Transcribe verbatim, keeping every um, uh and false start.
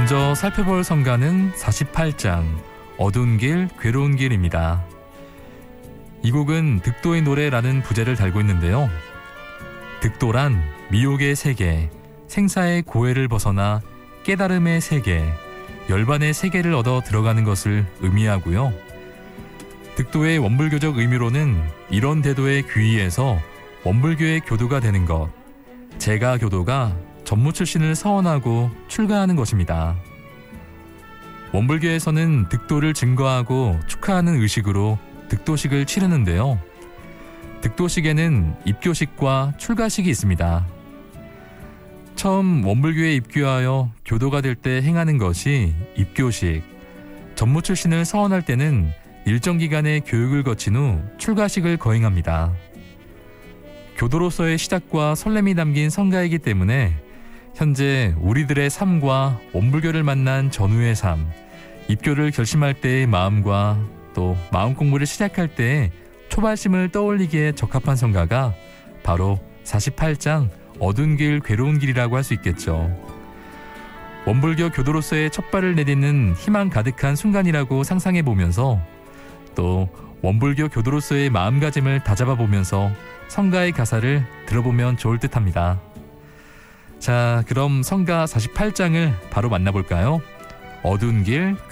먼저 살펴볼 성가는 사십팔 장 어두운 길 괴로운 길입니다. 이 곡은 득도의 노래라는 부제를 달고 있는데요. 득도란 미혹의 세계, 생사의 고해를 벗어나 깨달음의 세계, 열반의 세계를 얻어 들어가는 것을 의미하고요. 득도의 원불교적 의미로는 이런 대도의 귀의에서 원불교의 교도가 되는 것, 제가 교도가 전무 출신을 서원하고 출가하는 것입니다. 원불교에서는 득도를 증거하고 축하하는 의식으로 득도식을 치르는데요. 득도식에는 입교식과 출가식이 있습니다. 처음 원불교에 입교하여 교도가 될 때 행하는 것이 입교식, 전무 출신을 서원할 때는 일정 기간의 교육을 거친 후 출가식을 거행합니다. 교도로서의 시작과 설렘이 담긴 성가이기 때문에 현재 우리들의 삶과 원불교를 만난 전후의 삶, 입교를 결심할 때의 마음과 또 마음 공부를 시작할 때의 초발심을 떠올리기에 적합한 성가가 바로 사십팔 장 어두운 길 괴로운 길이라고 할 수 있겠죠. 원불교 교도로서의 첫 발을 내딛는 희망 가득한 순간이라고 상상해 보면서 또 원불교 교도로서의 마음가짐을 다잡아 보면서 성가의 가사를 들어보면 좋을 듯합니다. 자, 그럼 성가 사십팔 장을 바로 만나볼까요? 어두운 길